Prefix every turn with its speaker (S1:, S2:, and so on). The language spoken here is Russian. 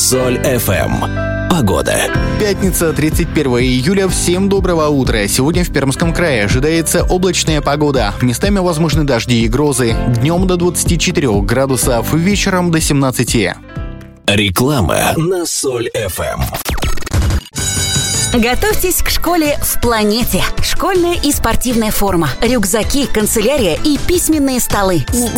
S1: Соль FM. Погода.
S2: Пятница, 31 июля. Всем доброго утра. Сегодня в Пермском крае ожидается облачная погода. Местами возможны дожди и грозы. Днем до 24 градусов, вечером до 17.
S1: Реклама на Соль FM.
S3: Готовьтесь к школе в планете. Школьная и спортивная форма, рюкзаки, канцелярия и письменные столы.